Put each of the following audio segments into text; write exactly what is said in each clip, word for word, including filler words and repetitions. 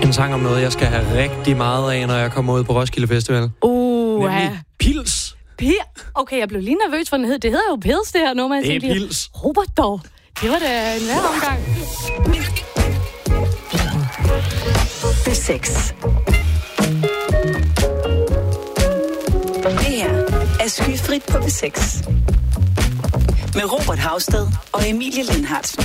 En sang om noget, jeg skal have rigtig meget af, når jeg kommer ud på Roskilde Festival. Uh, Nemlig Pils. Pil? Okay, jeg blev lige nervøs for den hed. Det hedder jo Pils, det her nummer. Det er Pils. Robert dog. Det var da en værre omgang. B seks. Det her er Skyfrit på B seks. Med Robert Hausted og Emilie Lindhardt.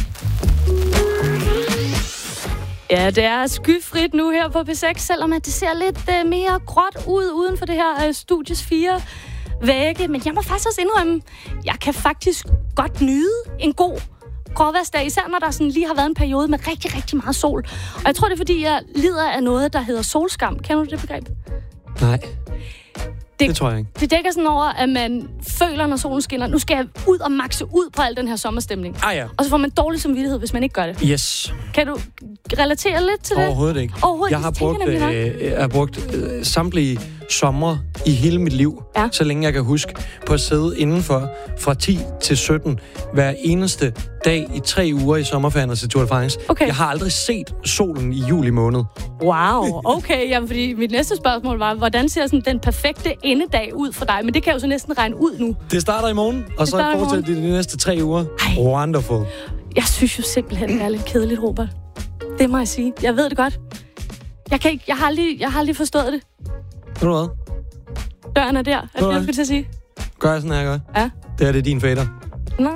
Ja, det er skyfrit nu her på B seks, selvom at det ser lidt uh, mere gråt ud uden for det her uh, studies fire vægge. Men jeg må faktisk også indrømme, jeg kan faktisk godt nyde en god gråværsdag, især når der sådan lige har været en periode med rigtig, rigtig meget sol. Og jeg tror, det er, fordi jeg lider af noget, der hedder solskam. Kender du det begreb? Nej. Det, det tror jeg ikke. Det dækker sådan over, at man føler, når solen skinner, nu skal jeg ud og makse ud på al den her sommerstemning. Ah ja. Og så får man dårlig samvittighed, hvis man ikke gør det. Yes. Kan du relatere lidt til det? Overhovedet ikke. Overhovedet jeg har brugt, øh, jeg har brugt øh, samtlige sommer i hele mit liv, ja. så længe jeg kan huske, på at sidde indenfor fra ti til sytten hver eneste dag i tre uger i sommerferien til Tour de France. Okay. Jeg har aldrig set solen i juli måned. Wow, okay. Jamen, fordi mit næste spørgsmål var, hvordan ser sådan den perfekte endedag ud for dig? Men det kan jeg jo så næsten regne ud nu. Det starter i morgen, og så fortsætter det de næste tre uger. Ej. Wonderful. Jeg synes jo simpelthen, det er lidt kedeligt, Robert. Det må jeg sige. Jeg ved det godt. Jeg, kan ikke, jeg, har, aldrig, jeg har aldrig forstået det. Ved du hvad? Døren er der, er det, jeg skal til at sige? Gør jeg sådan her, gør? Ja. Det er det din fader. Nej.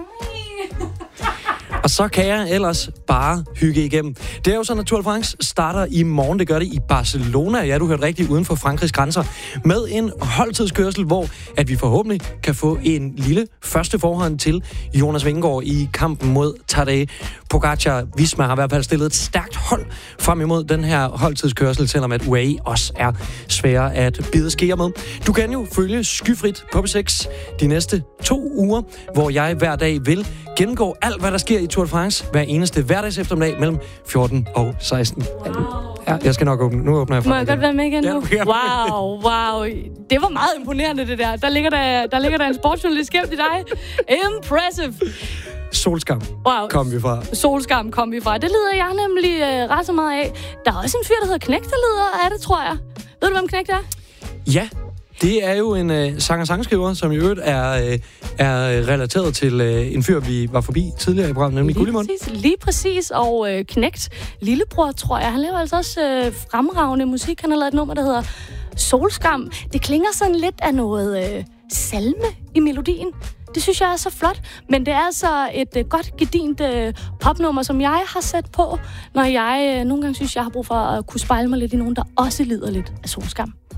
Og så kan jeg ellers bare hygge igennem. Det er jo sådan, at Tour de France starter i morgen. Det gør det i Barcelona. Ja, du hørte rigtigt, uden for Frankrigs grænser. Med en holdtidskørsel, hvor at vi forhåbentlig kan få en lille første forhånd til Jonas Vingegaard i kampen mod Tadej Pogačar. Visma har i hvert fald stillet et stærkt hold frem imod den her holdtidskørsel, selvom at U A E også er svære at bide skære med. Du kan jo følge Skyfrit på B seks de næste to uger, hvor jeg hver dag vil gennemgå alt, hvad der sker i Tour de France hver eneste hverdags eftermiddag mellem fjorten og seksten. Wow. Ja, jeg skal nok åbne. Nu åbner jeg for Må jeg godt være med igen nu? Ja, wow, wow. Det var meget imponerende, det der. Der ligger der, der, ligger der en sportsjournalist gemt i dig. Impressive. Solskam wow. kom vi fra. Solskam kom vi fra. Det lider jeg nemlig øh, ret så meget af. Der er også en fyr, der hedder Knægt, der lider af det, tror jeg. Ved du, hvem Knægt er? Ja. Det er jo en øh, sanger-sangskriver, som i øvrigt er, øh, er relateret til øh, en fyr, vi var forbi tidligere i programmet, nemlig Gullimund. Lige præcis, lige præcis. Og øh, Knægt, lillebror, tror jeg, han laver altså også øh, fremragende musik. Han har lavet et nummer, der hedder Solskam. Det klinger sådan lidt af noget øh, salme i melodien. Det synes jeg er så flot, men det er altså et øh, godt gedint øh, popnummer, som jeg har sat på, når jeg øh, nogle gange synes, jeg har brug for at kunne spejle mig lidt i nogen, der også lider lidt af solskam.